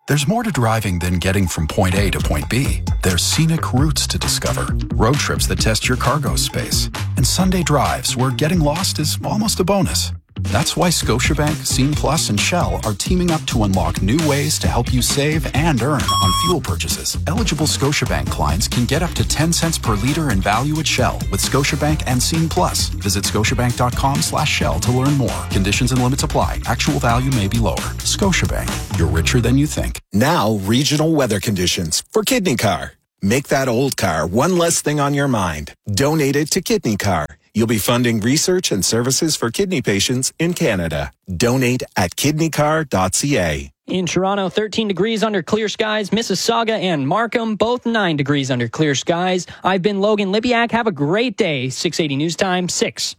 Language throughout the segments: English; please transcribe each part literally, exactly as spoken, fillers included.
There's more to driving than getting from point A to point B. There's scenic routes to discover, road trips that test your cargo space, and Sunday drives where getting lost is almost a bonus. That's why Scotiabank, Scene Plus, and Shell are teaming up to unlock new ways to help you save and earn on fuel purchases. Eligible Scotiabank clients can get up to ten cents per litre in value at Shell with Scotiabank and Scene Plus. Visit scotiabank.com slash Shell to learn more. Conditions and limits apply. Actual value may be lower. Scotiabank. You're richer than you think. Now, regional weather conditions for Kidney Car. Make that old car one less thing on your mind. Donate it to Kidney Car. You'll be funding research and services for kidney patients in Canada. Donate at kidney car dot c a. In Toronto, thirteen degrees under clear skies. Mississauga and Markham, both nine degrees under clear skies. I've been Logan Lipiak. Have a great day. six eighty News Time, six.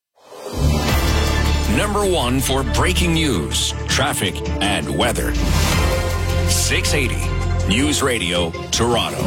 Number one for breaking news, traffic, and weather. six eighty News Radio, Toronto.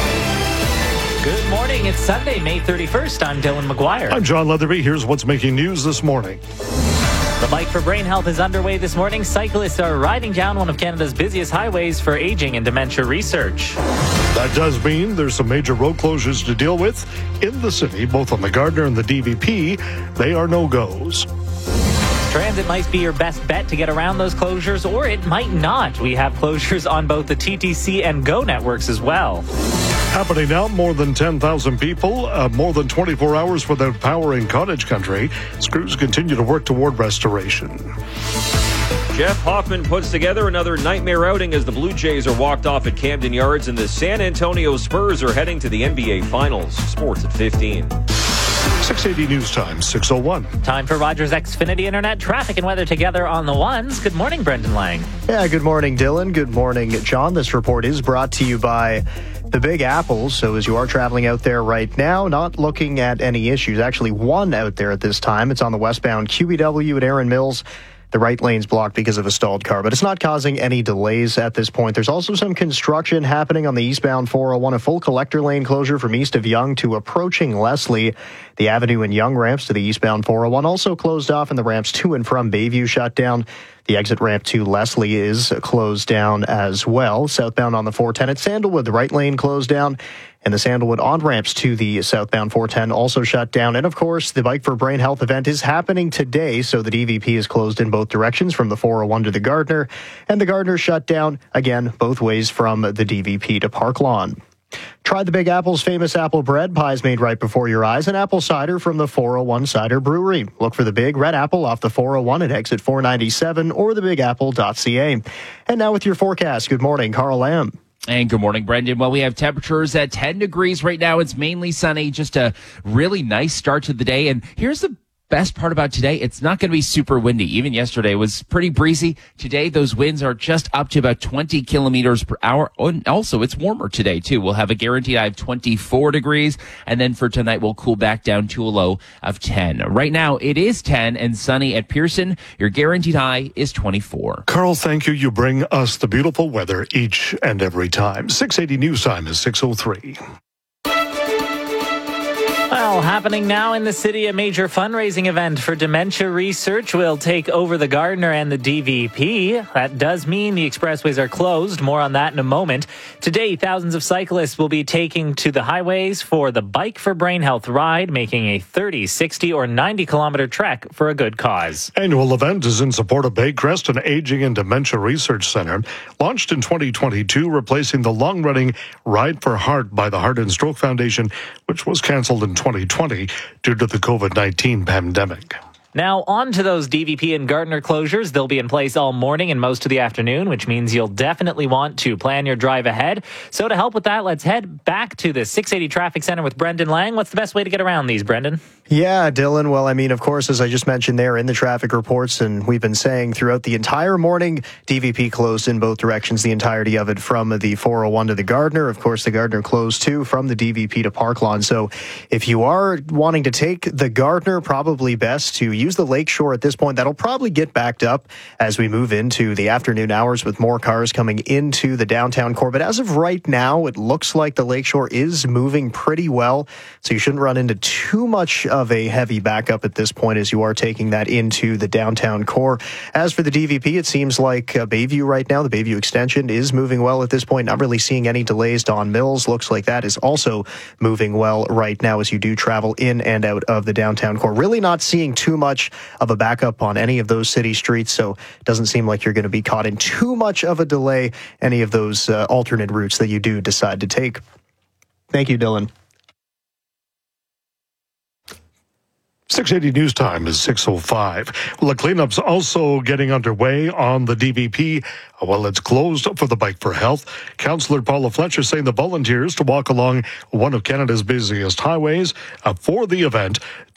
Good morning. It's Sunday, May thirty-first. I'm Dylan McGuire. I'm John Leatherby. Here's what's making news this morning. The Bike for Brain Health is underway this morning. Cyclists are riding down one of Canada's busiest highways for aging and dementia research. That does mean there's some major road closures to deal with in the city, both on the Gardiner and the D V P. They are no-goes. Transit might be your best bet to get around those closures, or it might not. We have closures on both the T T C and GO networks as well. Happening now, more than ten thousand people, uh, more than twenty-four hours without power in cottage country. Crews continue to work toward restoration. Jeff Hoffman puts together another nightmare outing as the Blue Jays are walked off at Camden Yards and the San Antonio Spurs are heading to the N B A Finals. Sports at fifteen. six eighty News Time, six oh one. Time for Rogers Xfinity Internet traffic and weather together on the ones. Good morning, Brendan Lang. Yeah, good morning, Dylan. Good morning, John. This report is brought to you by the Big Apple. So as you are traveling out there right now, not looking at any issues. Actually, one out there at this time. It's on the westbound Q B W at Erin Mills. The right lane's blocked because of a stalled car, but it's not causing any delays at this point. There's also some construction happening on the eastbound four oh one, a full collector lane closure from east of Yonge to approaching Leslie. The Avenue and Yonge ramps to the eastbound four oh one also closed off, and the ramps to and from Bayview shut down. The exit ramp to Leslie is closed down as well. Southbound on the four ten at Sandalwood, the right lane closed down, and the Sandalwood on-ramps to the southbound four ten also shut down. And, of course, the Bike for Brain Health event is happening today, so the D V P is closed in both directions from the four oh one to the Gardiner, and the Gardiner shut down, again, both ways from the D V P to Park Lawn. Try the Big Apple's famous apple bread, pies made right before your eyes, and apple cider from the four oh one Cider Brewery. Look for the Big Red Apple off the four oh one at exit four ninety-seven or the big apple dot c a. And now with your forecast. Good morning, Carl Lamb. And good morning, Brendan. Well, we have temperatures at ten degrees right now. It's mainly sunny, just a really nice start to the day. And here's the best part about today, it's not going to be super windy. Even yesterday was pretty breezy. Today, those winds are just up to about twenty kilometers per hour. And also, it's warmer today, too. We'll have a guaranteed high of twenty-four degrees. And then for tonight, we'll cool back down to a low of ten. Right now, it is ten and sunny at Pearson. Your guaranteed high is twenty-four. Carl, thank you. You bring us the beautiful weather each and every time. six eighty News Time is six oh three. Well, happening now in the city, a major fundraising event for dementia research will take over the Gardiner and the D V P. That does mean the expressways are closed. More on that in a moment. Today, thousands of cyclists will be taking to the highways for the Bike for Brain Health ride, making a thirty, sixty, or ninety kilometer trek for a good cause. Annual event is in support of Baycrest, an aging and dementia research center. Launched in twenty twenty-two, replacing the long-running Ride for Heart by the Heart and Stroke Foundation, which was canceled in twenty twenty due to the covid nineteen pandemic. Now, on to those D V P and Gardiner closures. They'll be in place all morning and most of the afternoon, which means you'll definitely want to plan your drive ahead. So to help with that, let's head back to the six eighty Traffic Center with Brendan Lang. What's the best way to get around these, Brendan? Yeah, Dylan. Well, I mean, of course, as I just mentioned there in the traffic reports, and we've been saying throughout the entire morning, D V P closed in both directions, the entirety of it from the four oh one to the Gardiner. Of course, the Gardiner closed too from the D V P to Park Lawn. So if you are wanting to take the Gardiner, probably best to use the Lakeshore at this point. That'll probably get backed up as we move into the afternoon hours with more cars coming into the downtown core. But as of right now, it looks like the Lakeshore is moving pretty well. So you shouldn't run into too much of of a heavy backup at this point as you are taking that into the downtown core. As for the D V P, it seems like uh, Bayview right now, the Bayview extension is moving well at this point. Not really seeing any delays. Don Mills looks like that is also moving well right now as you do travel in and out of the downtown core. Really not seeing too much of a backup on any of those city streets, so it doesn't seem like you're going to be caught in too much of a delay any of those uh, alternate routes that you do decide to take. Thank you, Dylan. six eighty News Time is six oh five. Well, the cleanup's also getting underway on the D V P. Well, it's closed for the Bike for Health. Councillor Paula Fletcher saying the volunteers to walk along one of Canada's busiest highways uh, for the event